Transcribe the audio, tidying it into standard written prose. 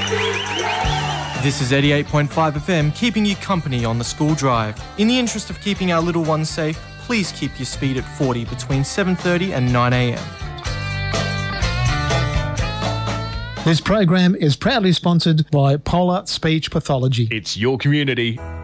This is 88.5 FM, keeping you company on the school drive. In the interest of keeping our little ones safe, please keep your speed at 40 between 7:30 and 9 a.m. This program is proudly sponsored by Polar Speech Pathology. It's your community.